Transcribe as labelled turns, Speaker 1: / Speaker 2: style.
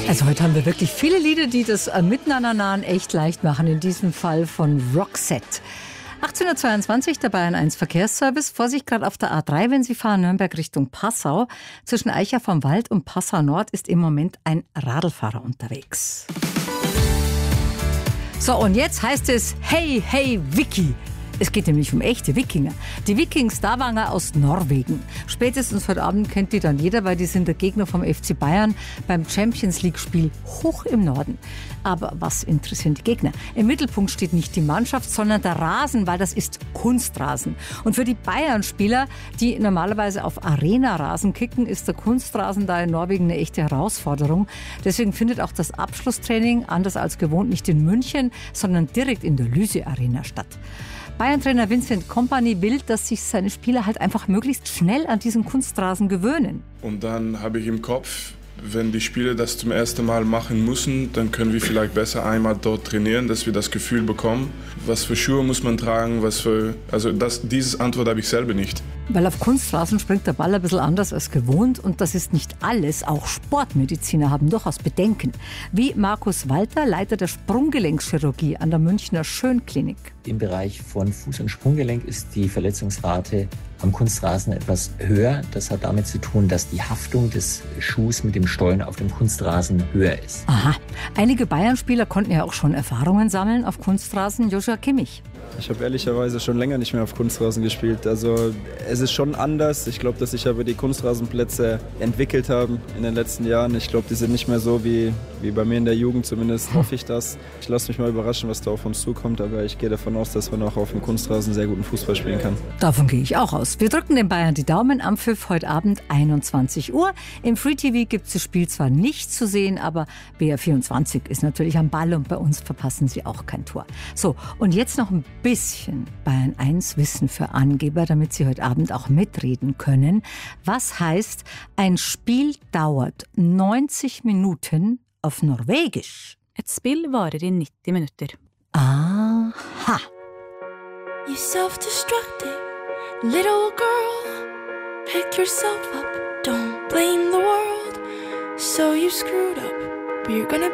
Speaker 1: Also heute haben wir wirklich viele Lieder, die das Miteinander echt leicht machen. In diesem Fall von Roxette. 18.22 Uhr, der Bayern 1 Verkehrsservice. Vorsicht gerade auf der A3, wenn Sie fahren, Nürnberg Richtung Passau. Zwischen Eicher vom Wald und Passau Nord ist im Moment ein Radlfahrer unterwegs. So, und jetzt heißt es Hey, hey, Vicky. Es geht nämlich um echte Wikinger. Die Viking-Stavanger aus Norwegen. Spätestens heute Abend kennt die dann jeder, weil die sind der Gegner vom FC Bayern beim Champions-League-Spiel hoch im Norden. Aber was interessieren die Gegner? Im Mittelpunkt steht nicht die Mannschaft, sondern der Rasen, weil das ist Kunstrasen. Und für die Bayern-Spieler, die normalerweise auf Arena-Rasen kicken, ist der Kunstrasen da in Norwegen eine echte Herausforderung. Deswegen findet auch das Abschlusstraining, anders als gewohnt, nicht in München, sondern direkt in der Lyse-Arena statt. Bayern-Trainer Vincent Kompany will, dass sich seine Spieler halt einfach möglichst schnell an diesen Kunstrasen gewöhnen.
Speaker 2: Und dann habe ich im Kopf, wenn die Spieler das zum ersten Mal machen müssen, dann können wir vielleicht besser einmal dort trainieren, dass wir das Gefühl bekommen, was für Schuhe muss man tragen, diese Antwort habe ich selber nicht.
Speaker 1: Weil auf Kunstrasen springt der Ball ein bisschen anders als gewohnt und das ist nicht alles. Auch Sportmediziner haben durchaus Bedenken. Wie Markus Walter, Leiter der Sprunggelenkschirurgie an der Münchner Schönklinik.
Speaker 3: Im Bereich von Fuß- und Sprunggelenk ist die Verletzungsrate am Kunstrasen etwas höher. Das hat damit zu tun, dass die Haftung des Schuhs mit dem Stollen auf dem Kunstrasen höher ist.
Speaker 1: Aha. Einige Bayern-Spieler konnten ja auch schon Erfahrungen sammeln auf Kunstrasen. Joshua Kimmich.
Speaker 4: Ich habe ehrlicherweise schon länger nicht mehr auf Kunstrasen gespielt. Also es ist schon anders. Ich glaube, dass sich aber die Kunstrasenplätze entwickelt haben in den letzten Jahren. Ich glaube, die sind nicht mehr so wie bei mir in der Jugend, zumindest hoffe ich das. Ich lasse mich mal überraschen, was da auf uns zukommt, aber ich gehe davon aus, dass man auch auf dem Kunstrasen sehr guten Fußball spielen kann.
Speaker 1: Davon gehe ich auch aus. Wir drücken den Bayern die Daumen am Pfiff heute Abend 21 Uhr. Im Free TV gibt es das Spiel zwar nicht zu sehen, aber BR24 ist natürlich am Ball und bei uns verpassen Sie auch kein Tor. So, und jetzt noch ein bisschen Bayern 1 Wissen für Angeber, damit Sie heute Abend auch mitreden können. Was heißt, ein Spiel dauert 90 Minuten auf Norwegisch?
Speaker 5: Et spill varer i 90 minutter.
Speaker 1: Aha.
Speaker 6: You self-destructive little girl. Pick yourself up, don't blame the world. So you screwed up, but you're gonna